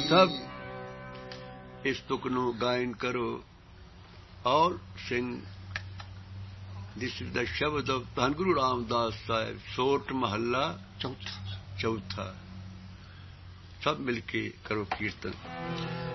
सब इस तुक नूं गायन करो और सिंह। दिस इज द शब्द ऑफ धन गुरु रामदास साहब, सोट महला चौथा। सब मिलके करो कीर्तन।